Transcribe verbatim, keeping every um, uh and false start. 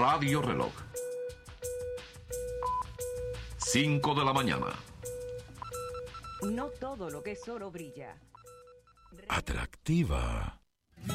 Radio Reloj. Cinco de la mañana. No todo lo que es oro brilla. Atractiva,